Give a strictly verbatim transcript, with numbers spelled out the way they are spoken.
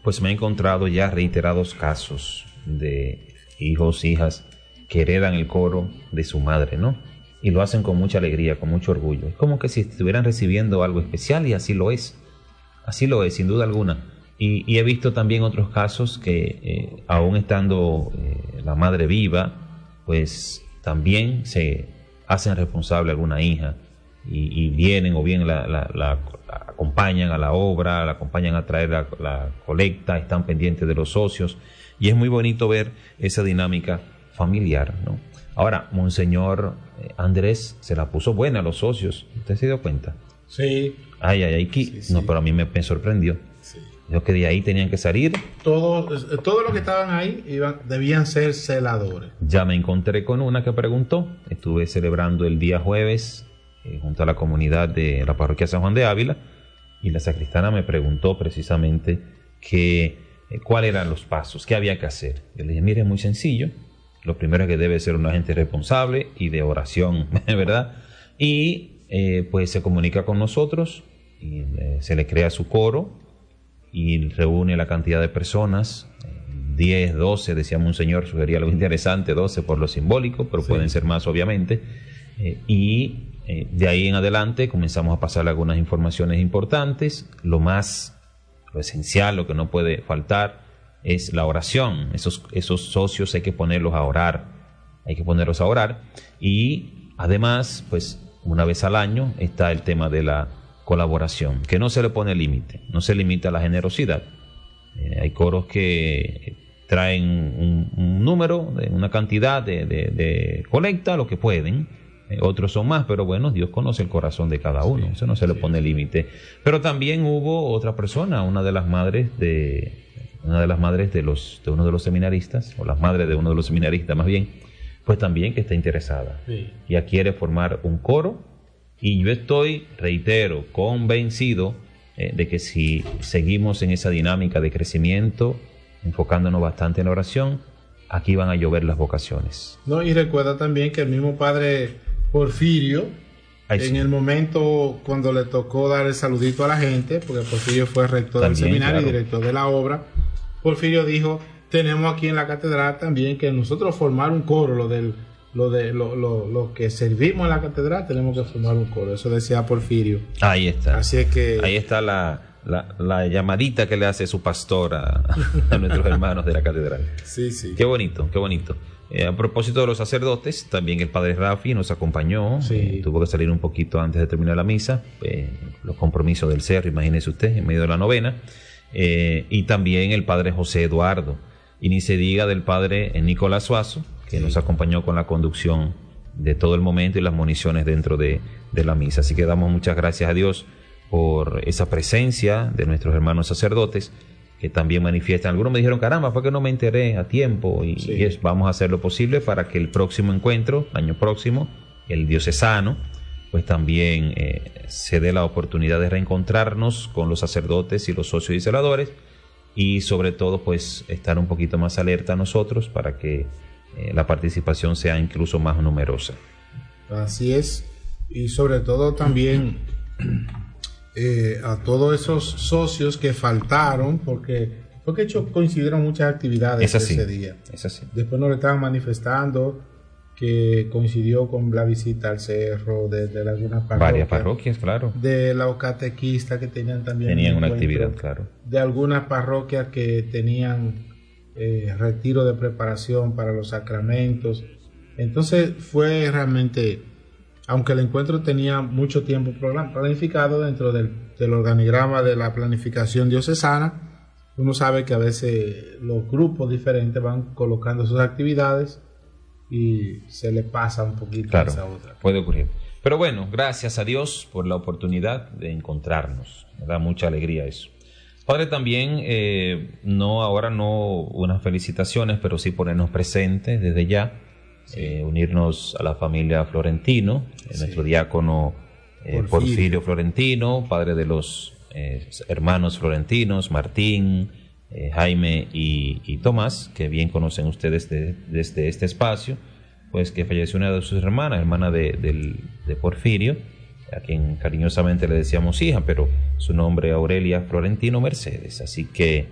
pues me he encontrado ya reiterados casos de hijos, hijas que heredan el coro de su madre, ¿no? Y lo hacen con mucha alegría, con mucho orgullo. Es como que si estuvieran recibiendo algo especial, y así lo es. Así lo es, sin duda alguna. Y, y he visto también otros casos que, eh, aún estando eh, la madre viva, pues también se hacen responsable alguna hija y, y vienen o bien la, la, la, la acompañan a la obra, la acompañan a traer la, la colecta, están pendientes de los socios, y es muy bonito ver esa dinámica familiar, ¿no? Ahora, Monseñor Andrés se la puso buena a los socios. ¿Usted se dio cuenta? Sí. Ay, ay, ay, sí, sí. No, pero a mí me, me sorprendió. Sí. Yo que de ahí tenían que salir. Todos todo los que estaban ahí iban, debían ser celadores. Ya me encontré con una que preguntó. Estuve celebrando el día jueves eh, junto a la comunidad de la parroquia San Juan de Ávila, y la sacristana me preguntó precisamente que, eh, cuáles eran los pasos, qué había que hacer. Yo le dije, mire, es muy sencillo. Lo primero es que debe ser un agente responsable y de oración, ¿verdad? Y eh, pues se comunica con nosotros, y eh, se le crea su coro y reúne la cantidad de personas, diez, doce, decía Monseñor, sugería algo interesante, doce por lo simbólico, pero sí, pueden ser más obviamente, eh, y eh, de ahí en adelante comenzamos a pasarle algunas informaciones importantes. Lo más, lo esencial, lo que no puede faltar es la oración. Esos, esos socios hay que ponerlos a orar, hay que ponerlos a orar, y además, pues una vez al año está el tema de la colaboración, que no se le pone límite, no se limita a la generosidad. Eh, hay coros que traen un, un número, de una cantidad de, de, de colecta, lo que pueden, eh, otros son más, pero bueno, Dios conoce el corazón de cada uno, sí, eso no se le pone límite. Pero también hubo otra persona, una de las madres de una de las madres de los de uno de los seminaristas, o las madres de uno de los seminaristas más bien, pues también que está interesada, sí, ya quiere formar un coro. Y yo estoy, reitero, convencido eh, de que si seguimos en esa dinámica de crecimiento, enfocándonos bastante en la oración, aquí van a llover las vocaciones. No, y recuerda también que el mismo padre Porfirio, Ay, en sí. el momento cuando le tocó dar el saludito a la gente, porque Porfirio fue rector también, del seminario, claro, y director de la obra, Porfirio dijo, tenemos aquí en la catedral también que nosotros formar un coro, lo del lo de lo, lo, lo que servimos en la catedral, tenemos que formar un coro. Eso decía Porfirio. Ahí está. Así es que ahí está la, la, la llamadita que le hace su pastor a, a nuestros hermanos de la catedral. Sí, sí. Qué bonito, qué bonito. Eh, a propósito de los sacerdotes, también el padre Rafi nos acompañó. Sí. Eh, tuvo que salir un poquito antes de terminar la misa. Eh, los compromisos del cerro, imagínese usted, en medio de la novena. Eh, y también el padre José Eduardo. Y ni se diga del padre Nicolás Suazo, que sí, nos acompañó con la conducción de todo el momento y las municiones dentro de, de la misa. Así que damos muchas gracias a Dios por esa presencia de nuestros hermanos sacerdotes, que también manifiestan. Algunos me dijeron, caramba, fue que no me enteré a tiempo, y, sí, y es, vamos a hacer lo posible para que el próximo encuentro, año próximo, el diocesano, pues también eh, se dé la oportunidad de reencontrarnos con los sacerdotes y los socios y celadores, y sobre todo pues estar un poquito más alerta a nosotros para que Eh, la participación sea incluso más numerosa. Así es, y sobre todo también eh, a todos esos socios que faltaron, porque fue que hecho coincidieron muchas actividades es así, ese día. Es así. Después nos lo estaban manifestando, que coincidió con la visita al cerro de, de algunas parroquias. Varias parroquias, claro. De los catequistas que tenían también tenían un una actividad, claro. De algunas parroquias que tenían Eh, retiro de preparación para los sacramentos. Entonces fue realmente, aunque el encuentro tenía mucho tiempo planificado dentro del, del organigrama de la planificación diocesana, uno sabe que a veces los grupos diferentes van colocando sus actividades y se le pasa un poquito, claro, esa otra. Puede ocurrir. Pero bueno, gracias a Dios por la oportunidad de encontrarnos. Me da mucha alegría eso. Padre, también, eh, no ahora no unas felicitaciones, pero sí ponernos presentes desde ya, sí, eh, unirnos a la familia Florentino, sí, nuestro diácono eh, Porfirio. Porfirio Florentino, padre de los eh, hermanos Florentinos, Martín, eh, Jaime y, y Tomás, que bien conocen ustedes de, desde este espacio, pues que falleció una de sus hermanas, hermana de, de, de Porfirio, a quien cariñosamente le decíamos hija, pero su nombre Aurelia Florentino Mercedes. Así que